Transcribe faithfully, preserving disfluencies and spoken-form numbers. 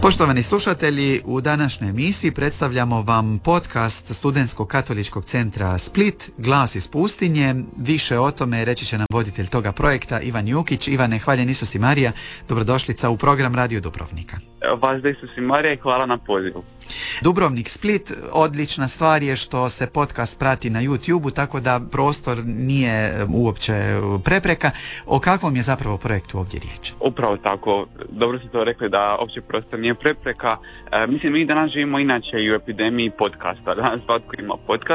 Poštovani slušatelji, u današnjoj emisiji predstavljamo vam podcast Studentskog katoličkog centra Split, Glas iz pustinje. Više o tome reći će nam voditelj toga projekta Ivan Jukić. Ivane, hvaljen Isus i Marija, dobrodošlica u program Radio Dubrovnika. Vas da Isus i Marija i hvala na pozivu. Dubrovnik Split, odlična stvar je što se podcast prati na YouTube-u, tako da prostor nije uopće prepreka. O kakvom je zapravo projektu ovdje riječ? Upravo tako, dobro ste to rekli da opći prostor nije prepreka. E, mislim, mi danas živimo inače i u epidemiji podcasta. Danas svatko ima podcast.